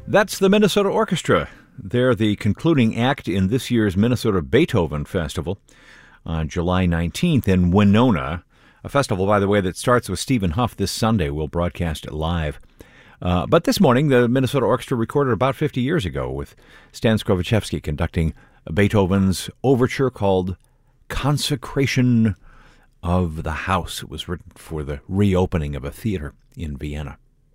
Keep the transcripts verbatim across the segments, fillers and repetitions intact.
That's the Minnesota Orchestra. They're the concluding act in this year's Minnesota Beethoven Festival on July nineteenth in Winona, a festival, by the way, that starts with Stephen Huff this Sunday. We'll broadcast it live. Uh, but this morning, the Minnesota Orchestra recorded about fifty years ago with Stan Skrovichevsky conducting Beethoven's overture called Consecration of the House. It was written for the reopening of a theater in Vienna.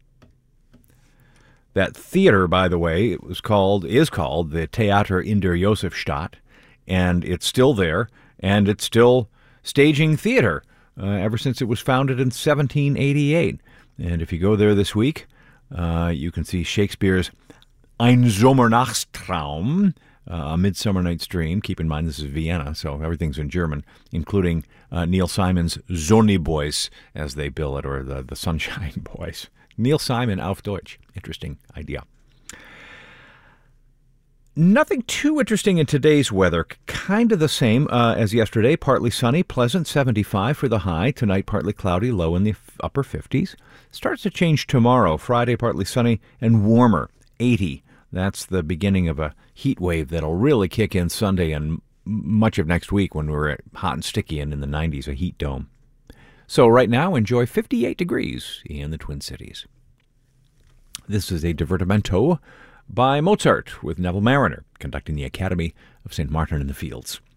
That theater, by the way, it was called, is called the Theater in der Josefstadt, and it's still there, and it's still staging theater uh, ever since it was founded in seventeen eighty-eight. And if you go there this week, uh, you can see Shakespeare's Ein Sommernachtstraum, uh, A Midsummer Night's Dream. Keep in mind this is Vienna, so everything's in German, including uh, Neil Simon's Sonny Boys, as they bill it, or the, the Sunshine Boys. Neil Simon auf Deutsch. Interesting idea. Nothing too interesting in today's weather. Kind of the same uh, as yesterday. Partly sunny, pleasant, seventy-five for the high. Tonight, partly cloudy, low in the upper fifties. Starts to change tomorrow. Friday, partly sunny and warmer, eighty. That's the beginning of a heat wave that'll really kick in Sunday and much of next week when we're hot and sticky and in the nineties, a heat dome. So right now, enjoy fifty-eight degrees in the Twin Cities. This is a divertimento by Mozart with Neville Mariner conducting the Academy of Saint Martin in the Fields.